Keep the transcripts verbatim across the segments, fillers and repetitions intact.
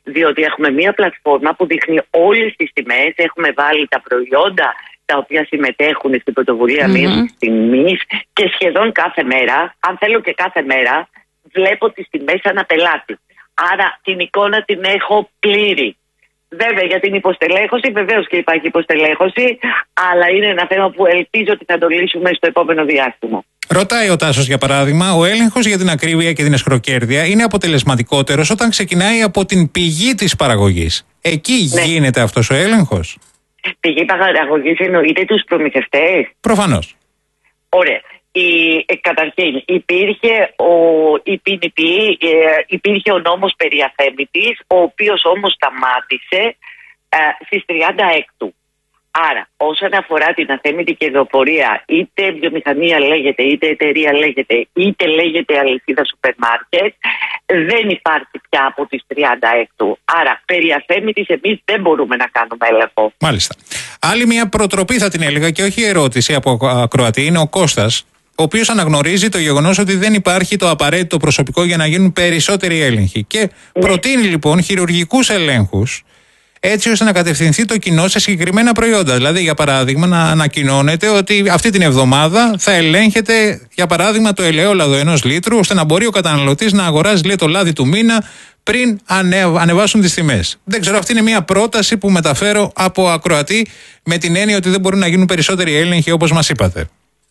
Διότι έχουμε μία πλατφόρμα που δείχνει όλες τις τιμές, έχουμε βάλει τα προϊόντα τα οποία συμμετέχουν στην πρωτοβουλία mm-hmm. μείωσης τιμής και σχεδόν κάθε μέρα, αν θέλω και κάθε μέρα, βλέπω τις τιμές ανά πελάτη. Άρα την εικόνα την έχω πλήρη. Βέβαια για την υποστελέχωση, βεβαίως και υπάρχει υποστελέχωση, αλλά είναι ένα θέμα που ελπίζω ότι θα το λύσουμε στο επόμενο διάστημα. Ρωτάει ο Τάσος για παράδειγμα, ο έλεγχος για την ακρίβεια και την αισχροκέρδεια είναι αποτελεσματικότερος όταν ξεκινάει από την πηγή της παραγωγής. Εκεί ναι. γίνεται αυτός ο έλεγχος. Πηγή παραγωγής εννοείται τους προμηθευτές. Προφανώς. Ωραία. Η, καταρχήν υπήρχε ο, η πι εν πι, ε, υπήρχε ο νόμος περί αθέμητης, ο οποίος όμως σταμάτησε ε, στις τριάντα έκτου. Άρα όσον αφορά την αθέμητη κερδοφορία, είτε βιομηχανία λέγεται, είτε εταιρεία λέγεται, είτε λέγεται αλυσίδα σούπερ μάρκετ, δεν υπάρχει πια από τις τριάντα έκτου. Άρα περί αθέμητης εμείς δεν μπορούμε να κάνουμε έλεγχο. Μάλιστα. Άλλη μια προτροπή θα την έλεγα και όχι ερώτηση από ακροατή είναι ο Κώστας, ο οποίος αναγνωρίζει το γεγονός ότι δεν υπάρχει το απαραίτητο προσωπικό για να γίνουν περισσότεροι έλεγχοι. Και ναι. προτείνει λοιπόν χειρουργικούς ελέγχους, έτσι ώστε να κατευθυνθεί το κοινό σε συγκεκριμένα προϊόντα. Δηλαδή, για παράδειγμα, να ανακοινώνεται ότι αυτή την εβδομάδα θα ελέγχεται, για παράδειγμα, το ελαιόλαδο ενός λίτρου, ώστε να μπορεί ο καταναλωτής να αγοράζει, λέει, το λάδι του μήνα πριν ανε, ανεβάσουν τις τιμές. Δεν ξέρω, αυτή είναι μια πρόταση που μεταφέρω από ακροατή, με την έννοια ότι δεν μπορούν να γίνουν περισσότεροι έλεγχοι, όπως μας είπατε.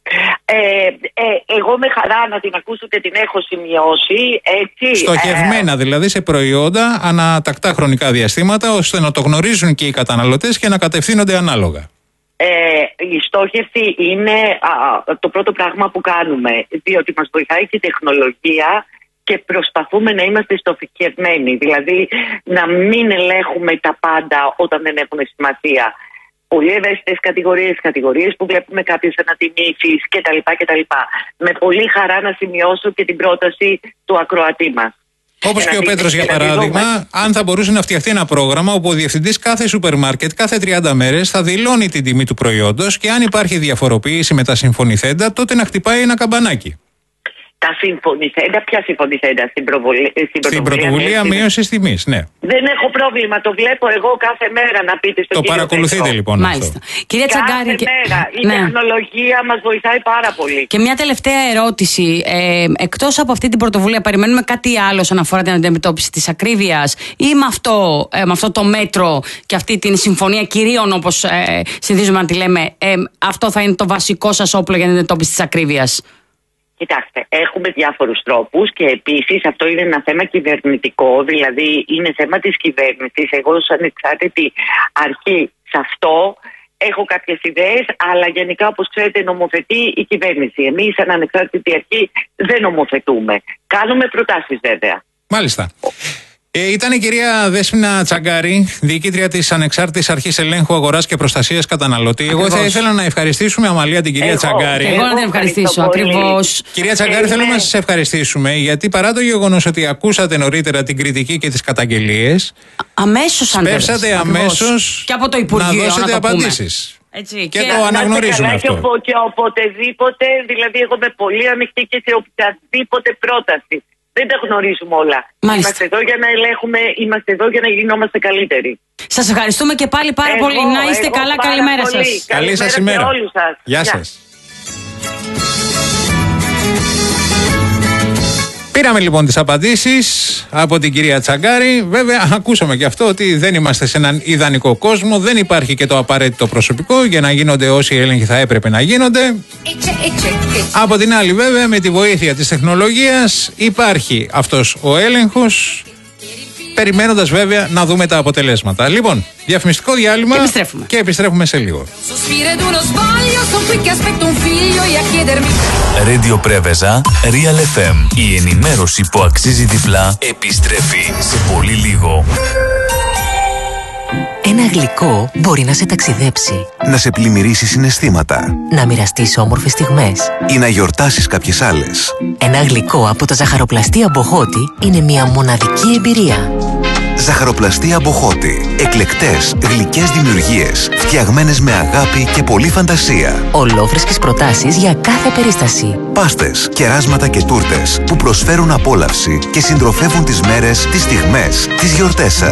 Ε, ε, εγώ με χαρά να την ακούσω και την έχω σημειώσει, έτσι. Στοχευμένα ε, δηλαδή σε προϊόντα ανατακτά χρονικά διαστήματα, ώστε να το γνωρίζουν και οι καταναλωτές και να κατευθύνονται ανάλογα. Ε, η στόχευση είναι α, το πρώτο πράγμα που κάνουμε, διότι μας βοηθάει και η τεχνολογία και προσπαθούμε να είμαστε στοχευμένοι, δηλαδή να μην ελέγχουμε τα πάντα όταν δεν έχουν σημασία. Πολύ ευαίσθητες κατηγορίες, κατηγορίες που βλέπουμε κάποιες ανατιμήσεις κτλ, κτλ. Με πολύ χαρά να σημειώσω και την πρόταση του ακροατή μας. Όπως και ο Πέτρος για παράδειγμα, αν θα μπορούσε να φτιαχτεί ένα πρόγραμμα όπου ο διευθυντής κάθε σούπερ μάρκετ κάθε τριάντα μέρες θα δηλώνει την τιμή του προϊόντος και αν υπάρχει διαφοροποίηση με τα συμφωνηθέντα, τότε να χτυπάει ένα καμπανάκι. Τα συμφωνηθέντα, ποια συμφωνηθέντα στην, προβολή, στην, στην πρωτοβουλία μείωσης τιμής, ναι. Δεν έχω πρόβλημα, το βλέπω εγώ κάθε μέρα να πείτε στο Το κύριο παρακολουθείτε Πέτρο. λοιπόν. Μάλιστα. Αυτό. Κυρία Τσαγκάρη, κάθε και... μέρα η ναι. τεχνολογία μας βοηθάει πάρα πολύ. Και μια τελευταία ερώτηση. Ε, εκτός από αυτή την πρωτοβουλία, περιμένουμε κάτι άλλο όσον αφορά την αντιμετώπιση της ακρίβειας ή με αυτό, ε, με αυτό το μέτρο και αυτή την συμφωνία κυρίων, όπως ε, συνηθίζουμε να τη λέμε, ε, αυτό θα είναι το βασικό σας όπλο για την αντιμετώπιση της ακρίβειας? Κοιτάξτε, έχουμε διάφορους τρόπους και επίσης αυτό είναι ένα θέμα κυβερνητικό, δηλαδή είναι θέμα της κυβέρνησης. Εγώ σαν ανεξάρτητη αρχή σε αυτό έχω κάποιες ιδέες, αλλά γενικά όπως ξέρετε νομοθετεί η κυβέρνηση. Εμείς σαν ανεξάρτητη αρχή δεν νομοθετούμε. Κάνουμε προτάσεις βέβαια. Μάλιστα. Ε, ήταν η κυρία Δέσποινα Τσαγκάρη, διοικήτρια της Ανεξάρτητης Αρχής Ελέγχου Αγοράς και Προστασίας Καταναλωτή. Εγώ θα ήθελα να ευχαριστήσουμε, Αμαλία, την κυρία εγώ, Τσαγκάρη. Εγώ να την ευχαριστήσω, ακριβώς. Κυρία Τσαγκάρη, θέλουμε να σας ευχαριστήσουμε, γιατί παρά το γεγονός ότι ακούσατε νωρίτερα την κριτική και τις καταγγελίες, αμέσως σπεύσατε αμέσως και από το Υπουργείο, να δώσετε να το απαντήσεις. Έτσι, και, και το αναγνωρίζουμε αυτό. Και, οπο, και οποτεδήποτε, δηλαδή εγώ είμαι πολύ ανοιχτή και σε οποιαδήποτε πρόταση. Δεν τα γνωρίζουμε όλα. Μάλιστα. Είμαστε εδώ για να ελέγχουμε, είμαστε εδώ για να γινόμαστε καλύτεροι. Σας ευχαριστούμε και πάλι πάρα εγώ, πολύ. Να είστε εγώ καλά, καλημέρα πολύ. σας. Καλή σας ημέρα. Σε όλους σας. Γεια, Γεια σας. Πήραμε λοιπόν τις απαντήσεις από την κυρία Τσαγκάρη. Βέβαια, ακούσαμε και αυτό ότι δεν είμαστε σε έναν ιδανικό κόσμο. Δεν υπάρχει και το απαραίτητο προσωπικό για να γίνονται όσοι έλεγχοι θα έπρεπε να γίνονται. Από την άλλη, βέβαια, με τη βοήθεια της τεχνολογίας υπάρχει αυτός ο έλεγχος, περιμένοντας βέβαια να δούμε τα αποτελέσματα. Λοιπόν, διαφημιστικό διάλειμμα και επιστρέφουμε, και επιστρέφουμε σε λίγο. Radio Πρέβεζα, Real εφ εμ. Η ενημέρωση που αξίζει διπλά επιστρέφει σε πολύ λίγο. Ένα γλυκό μπορεί να σε ταξιδέψει, να σε πλημμυρίσει συναισθήματα, να μοιραστείς όμορφες στιγμές ή να γιορτάσεις κάποιες άλλες. Ένα γλυκό από τα ζαχαροπλαστεία Μποχώτη είναι μια μοναδική εμπειρία. Ζαχαροπλαστεία Μποχώτη. Εκλεκτές, γλυκές δημιουργίες, φτιαγμένες με αγάπη και πολλή φαντασία. Ολόφρεσκες προτάσεις για κάθε περίσταση. Πάστες, κεράσματα και τούρτες που προσφέρουν απόλαυση και συντροφεύουν τις μέρες, τις στιγμές, τις γιορτές σας.